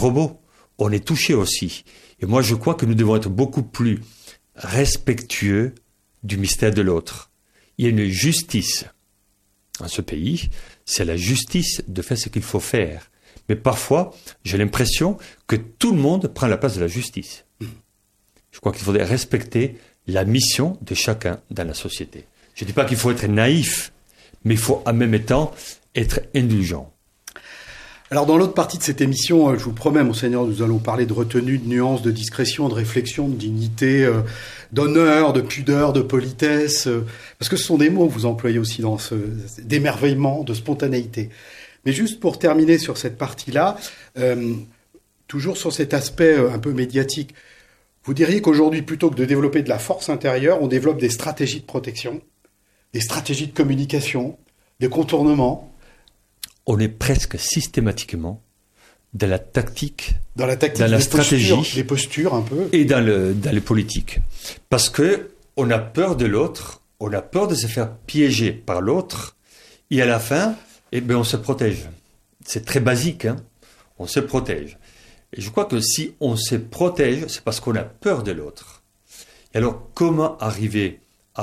robots. On est touché aussi. Et moi, je crois que nous devons être beaucoup plus respectueux du mystère de l'autre. Il y a une justice dans ce pays, c'est la justice de faire ce qu'il faut faire. Mais parfois, j'ai l'impression que tout le monde prend la place de la justice. Je crois qu'il faudrait respecter la mission de chacun dans la société. Je ne dis pas qu'il faut être naïf, mais il faut en même temps être indulgent. Alors dans l'autre partie de cette émission, je vous promets, Monseigneur, nous allons parler de retenue, de nuances, de discrétion, de réflexion, de dignité, d'honneur, de pudeur, de politesse, parce que ce sont des mots que vous employez aussi dans d'émerveillement, de spontanéité. Mais juste pour terminer sur cette partie-là, toujours sur cet aspect un peu médiatique, vous diriez qu'aujourd'hui, plutôt que de développer de la force intérieure, on développe des stratégies de protection, des stratégies de communication, des contournements. On est presque systématiquement dans la tactique, dans la stratégie, des postures un peu, et dans les politiques. Parce que on a peur de l'autre, on a peur de se faire piéger par l'autre, et à la fin, on se protège. C'est très basique, hein. On se protège. Et je crois que si on se protège, c'est parce qu'on a peur de l'autre. Et alors, comment arriver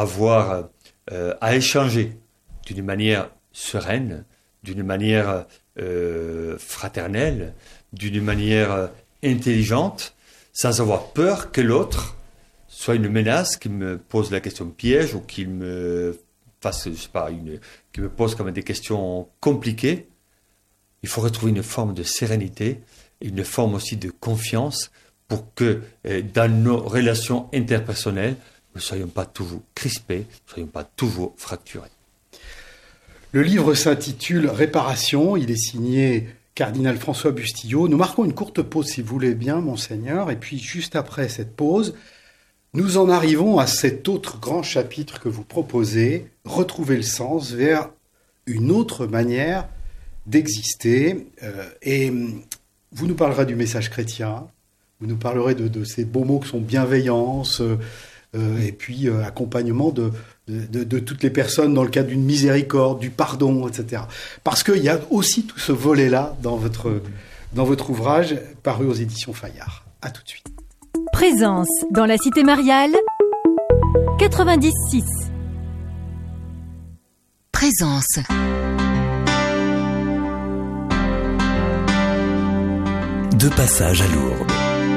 à échanger d'une manière sereine, d'une manière fraternelle, d'une manière intelligente, sans avoir peur que l'autre soit une menace, qui me pose la question piège ou qu'il me fasse, qui me pose comme des questions compliquées. Il faut retrouver une forme de sérénité, une forme aussi de confiance pour que dans nos relations interpersonnelles, nous ne soyons pas toujours crispés, nous ne soyons pas toujours fracturés. Le livre s'intitule « Réparation ». Il est signé Cardinal François Bustillo. Nous marquons une courte pause, si vous voulez bien, Monseigneur. Et puis, juste après cette pause, nous en arrivons à cet autre grand chapitre que vous proposez, « Retrouver le sens vers une autre manière d'exister ». Et vous nous parlerez du message chrétien, vous nous parlerez de ces beaux mots que sont bienveillance, et puis accompagnement de toutes les personnes dans le cadre d'une miséricorde, du pardon, etc. Parce qu'il y a aussi tout ce volet-là dans votre ouvrage paru aux éditions Fayard. À tout de suite. Présence dans la Cité Mariale, 90.6. Présence. De passage à Lourdes.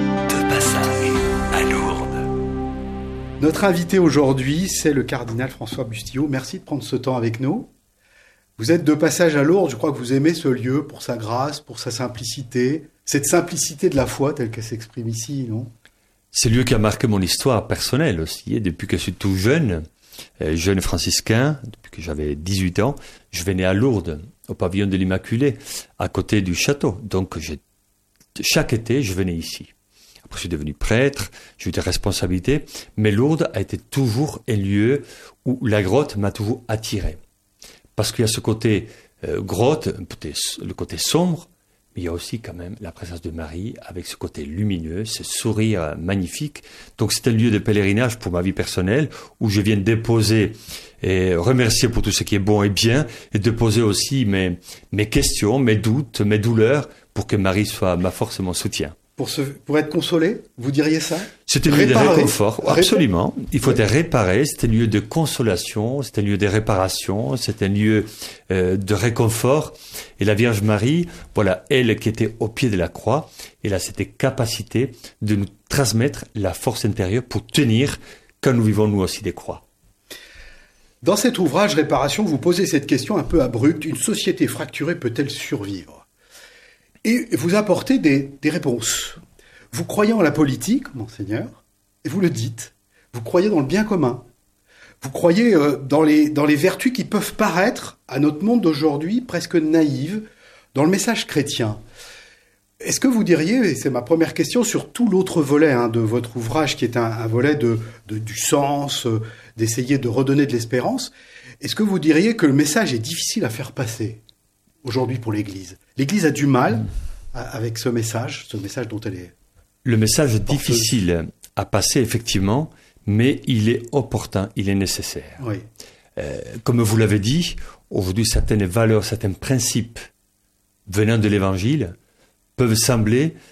Notre invité aujourd'hui, c'est le cardinal François Bustillo. Merci de prendre ce temps avec nous. Vous êtes de passage à Lourdes. Je crois que vous aimez ce lieu pour sa grâce, pour sa simplicité. Cette simplicité de la foi telle qu'elle s'exprime ici, non ? C'est le lieu qui a marqué mon histoire personnelle aussi. Et depuis que je suis tout jeune franciscain, depuis que j'avais 18 ans, je venais à Lourdes, au pavillon de l'Immaculée, à côté du château. Donc chaque été, je venais ici. Après, je suis devenu prêtre, j'ai eu des responsabilités, mais Lourdes a été toujours un lieu où la grotte m'a toujours attiré. Parce qu'il y a ce côté grotte, le côté sombre, mais il y a aussi quand même la présence de Marie avec ce côté lumineux, ce sourire magnifique. Donc c'est un lieu de pèlerinage pour ma vie personnelle où je viens déposer et remercier pour tout ce qui est bon et bien et déposer aussi mes questions, mes doutes, mes douleurs pour que Marie soit ma force et mon soutien. Pour être consolé, vous diriez ça ? C'est un lieu de réconfort, absolument. Il faut être réparé, c'est un lieu de consolation, c'est un lieu de réparation, c'est un lieu de réconfort. Et la Vierge Marie, voilà, elle qui était au pied de la croix, elle a cette capacité de nous transmettre la force intérieure pour tenir quand nous vivons nous aussi des croix. Dans cet ouvrage, Réparation, vous posez cette question un peu abrupte. Une société fracturée peut-elle survivre ? Et vous apportez des réponses. Vous croyez en la politique, Monseigneur, et vous le dites. Vous croyez dans le bien commun. Vous croyez dans les vertus qui peuvent paraître, à notre monde d'aujourd'hui, presque naïves, dans le message chrétien. Est-ce que vous diriez, et c'est ma première question, sur tout l'autre volet de votre ouvrage, qui est un volet du sens, d'essayer de redonner de l'espérance, est-ce que vous diriez que le message est difficile à faire passer aujourd'hui pour l'Église ? L'Église a du mal avec ce message dont elle est... Le message est difficile à passer, effectivement, mais il est opportun, il est nécessaire. Oui. Comme vous l'avez dit, aujourd'hui, certaines valeurs, certains principes venant de l'Évangile peuvent sembler